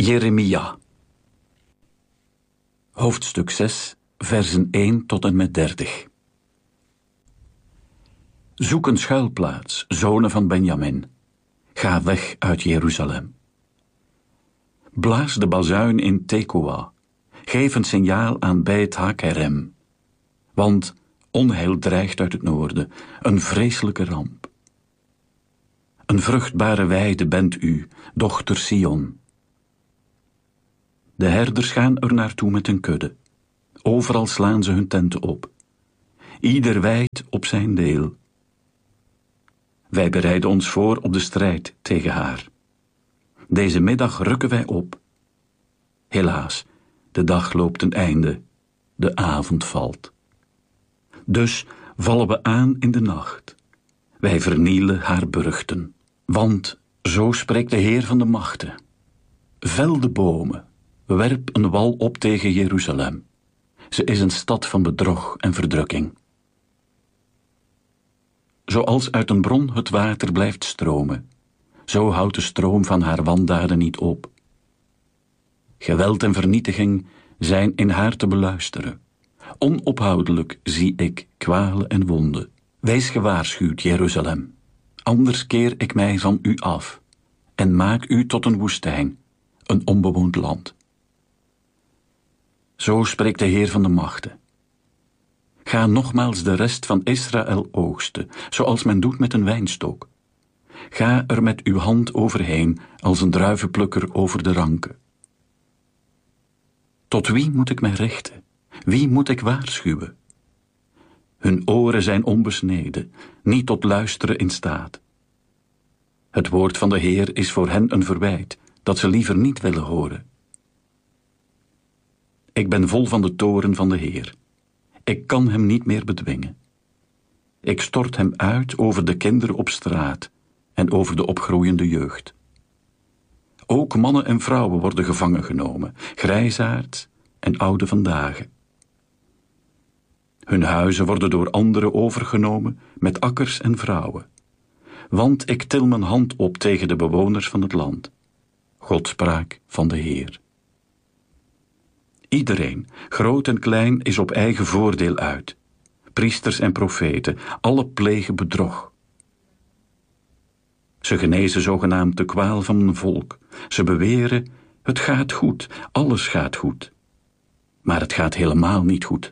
Jeremia. Hoofdstuk 6, versen 1 tot en met 30. Zoek een schuilplaats, zonen van Benjamin. Ga weg uit Jeruzalem. Blaas de bazuin in Tekoa. Geef een signaal aan Beit Hakerem. Want onheil dreigt uit het noorden, een vreselijke ramp. Een vruchtbare weide bent u, dochter Sion. De herders gaan er naartoe met hun kudde. Overal slaan ze hun tenten op. Ieder wijdt op zijn deel. Wij bereiden ons voor op de strijd tegen haar. Deze middag rukken wij op. Helaas, de dag loopt ten einde, de avond valt. Dus vallen we aan in de nacht. Wij vernielen haar burchten. Want, zo spreekt de Heer van de machten. Vel de bomen, werp een wal op tegen Jeruzalem. Ze is een stad van bedrog en verdrukking. Zoals uit een bron het water blijft stromen, zo houdt de stroom van haar wandaden niet op. Geweld en vernietiging zijn in haar te beluisteren. Onophoudelijk zie ik kwalen en wonden. Wees gewaarschuwd, Jeruzalem, anders keer ik mij van u af en maak u tot een woestijn, een onbewoond land. Zo spreekt de Heer van de machten. Ga nogmaals de rest van Israël oogsten, zoals men doet met een wijnstok. Ga er met uw hand overheen, als een druivenplukker over de ranken. Tot wie moet ik mij richten? Wie moet ik waarschuwen? Hun oren zijn onbesneden, niet tot luisteren in staat. Het woord van de Heer is voor hen een verwijt, dat ze liever niet willen horen. Ik ben vol van de toorn van de Heer. Ik kan hem niet meer bedwingen. Ik stort hem uit over de kinderen op straat en over de opgroeiende jeugd. Ook mannen en vrouwen worden gevangen genomen, grijsaards en oude vandaag. Hun huizen worden door anderen overgenomen met akkers en vrouwen. Want ik til mijn hand op tegen de bewoners van het land. Godspraak van de Heer. Iedereen, groot en klein, is op eigen voordeel uit. Priesters en profeten, alle plegen bedrog. Ze genezen zogenaamd de kwaal van een volk. Ze beweren, het gaat goed, alles gaat goed. Maar het gaat helemaal niet goed.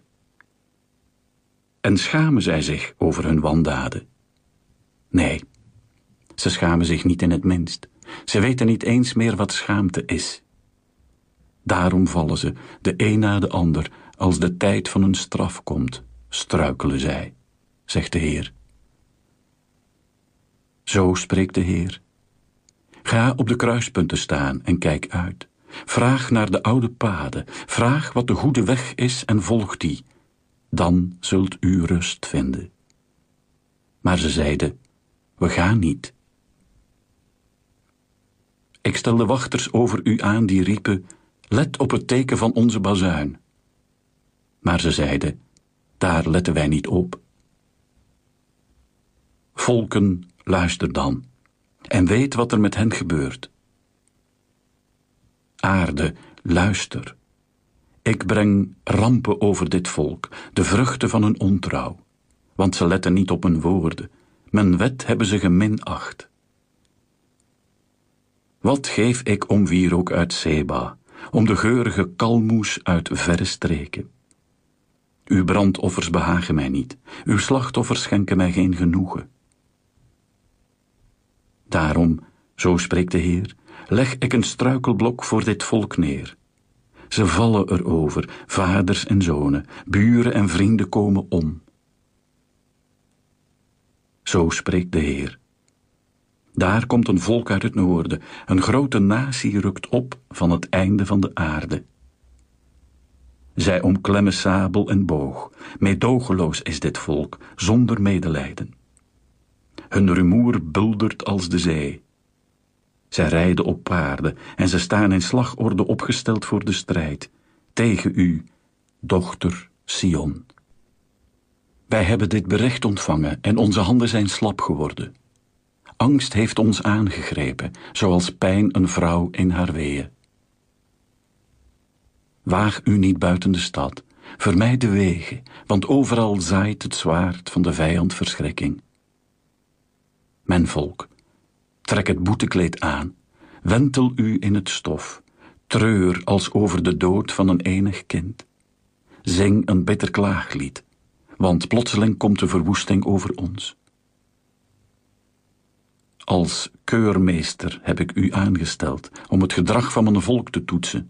En schamen zij zich over hun wandaden? Nee, ze schamen zich niet in het minst. Ze weten niet eens meer wat schaamte is. Daarom vallen ze, de een na de ander, als de tijd van hun straf komt, struikelen zij, zegt de Heer. Zo spreekt de Heer. Ga op de kruispunten staan en kijk uit. Vraag naar de oude paden, vraag wat de goede weg is en volg die. Dan zult u rust vinden. Maar ze zeiden, we gaan niet. Ik stelde wachters over u aan die riepen, let op het teken van onze bazuin. Maar ze zeiden, daar letten wij niet op. Volken, luister dan, en weet wat er met hen gebeurt. Aarde, luister. Ik breng rampen over dit volk, de vruchten van hun ontrouw, want ze letten niet op mijn woorden. Mijn wet hebben ze geminacht. Wat geef ik om wierook uit Seba, om de geurige kalmoes uit verre streken? Uw brandoffers behagen mij niet, uw slachtoffers schenken mij geen genoegen. Daarom, zo spreekt de Heer, leg ik een struikelblok voor dit volk neer. Ze vallen erover, vaders en zonen, buren en vrienden komen om. Zo spreekt de Heer. Daar komt een volk uit het noorden, een grote natie rukt op van het einde van de aarde. Zij omklemmen sabel en boog, meedogenloos is dit volk, zonder medelijden. Hun rumoer buldert als de zee. Zij rijden op paarden en ze staan in slagorde opgesteld voor de strijd, tegen u, dochter Sion. Wij hebben dit bericht ontvangen en onze handen zijn slap geworden. Angst heeft ons aangegrepen, zoals pijn een vrouw in haar weeën. Waag u niet buiten de stad, vermijd de wegen, want overal zaait het zwaard van de vijand verschrikking. Mijn volk, trek het boetekleed aan, wentel u in het stof, treur als over de dood van een enig kind. Zing een bitter klaaglied, want plotseling komt de verwoesting over ons. Als keurmeester heb ik u aangesteld om het gedrag van mijn volk te toetsen.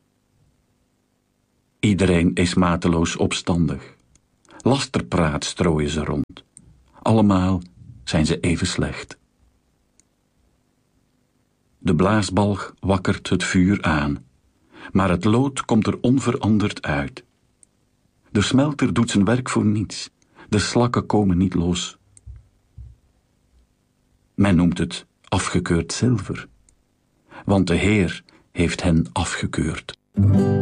Iedereen is mateloos opstandig. Lasterpraat strooien ze rond. Allemaal zijn ze even slecht. De blaasbalg wakkert het vuur aan, maar het lood komt er onveranderd uit. De smelter doet zijn werk voor niets. De slakken komen niet los. Men noemt het afgekeurd zilver, want de Heer heeft hen afgekeurd.